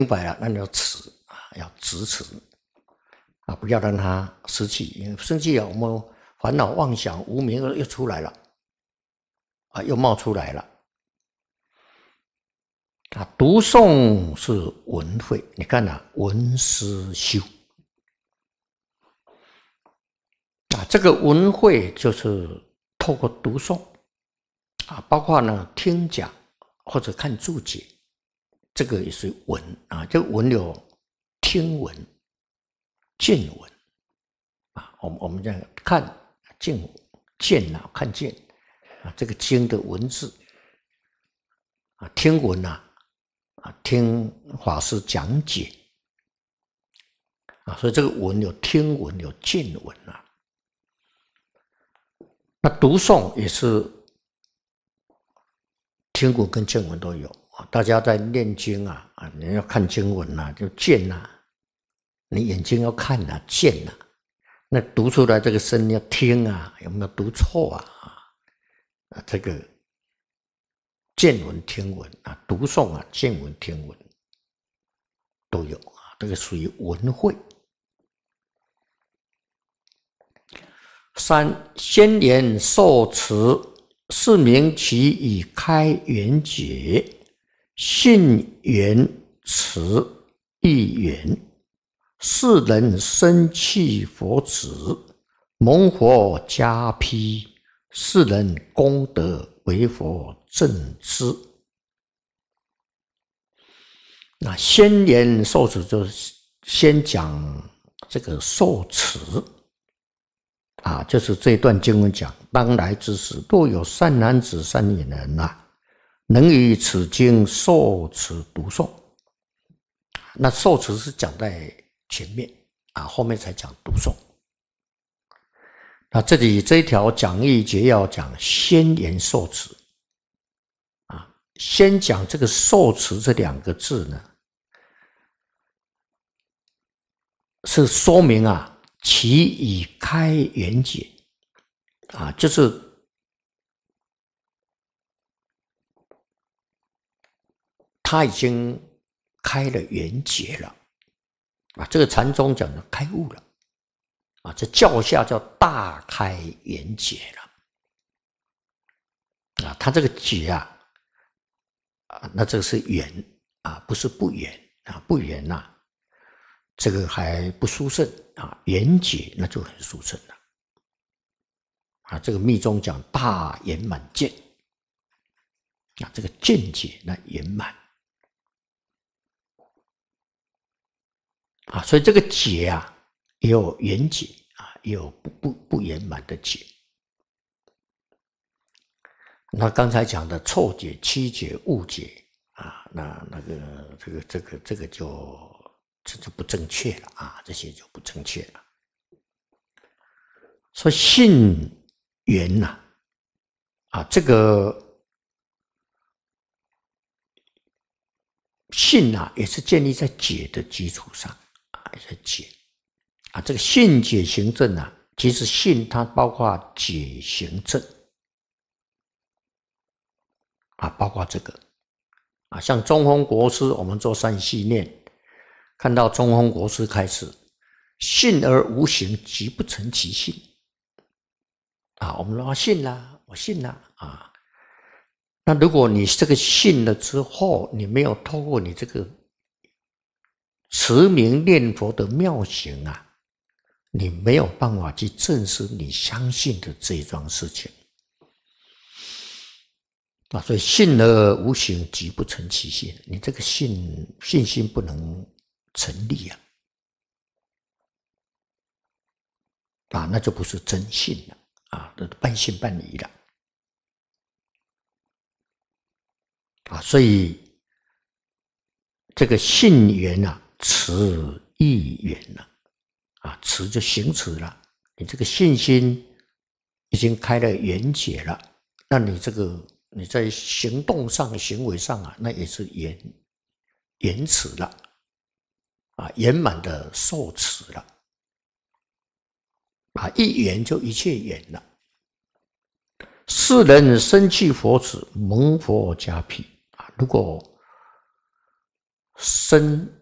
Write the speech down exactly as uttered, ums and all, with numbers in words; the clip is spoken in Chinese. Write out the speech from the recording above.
明白了，那你要持啊，要直持啊，不要让它失去。因为生气啊，我们烦恼妄想无明又出来了啊，又冒出来了啊。读诵是闻慧，你看啊，闻思修啊，这个闻慧就是透过读诵啊，包括呢听讲或者看注解，这个也是闻啊。这个闻有听闻、见闻啊。我们我们这样看见见啊，看见啊，这个经的文字啊，听闻啊，啊听法师讲解啊，所以这个闻有听闻有见闻啊。那读诵也是听闻跟见闻都有啊。大家在念经啊，啊，你要看经文啊，就见啊，你眼睛要看啊，见啊。那读出来这个声音要听啊，有没有读错啊？啊，这个见闻听闻啊，读诵啊，见闻听闻都有啊，这个属于闻慧。三先言受持，是名其以开圆解，信缘持意缘，世人生契佛子，蒙佛加披，世人功德为佛正知。那先言受持就是先讲这个受持啊，就是这段经文讲：当来之时，若有善男子、善女人啊，能以此经受持读诵。那受持是讲在前面啊，后面才讲读诵。那这里这一条讲义节要讲先言受持啊，先讲这个受持这两个字呢，是说明啊。其以开圆解啊，就是他已经开了圆解了啊。这个禅宗讲的开悟了啊，这教下叫大开圆解了啊。他这个解啊，啊，那这个是圆啊，不是不圆啊，不圆呐、啊，这个还不殊胜啊，圆解那就很殊胜了啊。这个密宗讲大圆满见啊，这个见解那圆满啊，所以这个解啊，也有圆解啊，也有不不不圆满的解。那刚才讲的错解、曲解、误解啊，那那个这个这个这个就。这就不正确了啊，这些就不正确了。说信缘呐，啊，这个信啊，也是建立在解的基础上啊，也是解啊。这个信解行证啊，其实信它包括解行证啊，包括这个啊，像中峰国师，我们做三系念。看到中峰国师开始，信而无行，即不成其信。啊，我们说信啦，我信啦啊。那如果你这个信了之后，你没有透过你这个持名念佛的妙行啊，你没有办法去证实你相信的这一桩事情啊。所以信而无行，即不成其信。你这个信信心不能成立啊，啊，那就不是真信了啊，这半信半疑了啊。所以这个信缘啊，持意缘了啊，持就行持了。你这个信心已经开了圆解了，那你这个你在行动上、行为上啊，那也是圆圆持了。啊，圆满的受持了啊，一圆就一切圆了。世人生契佛子，蒙佛加庇啊。如果身